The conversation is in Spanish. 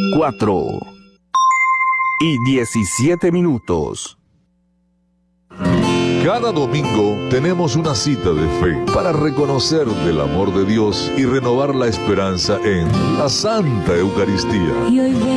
4:17. Cada domingo tenemos una cita de fe para reconocer del amor de Dios y renovar la esperanza en la Santa Eucaristía. Y hoy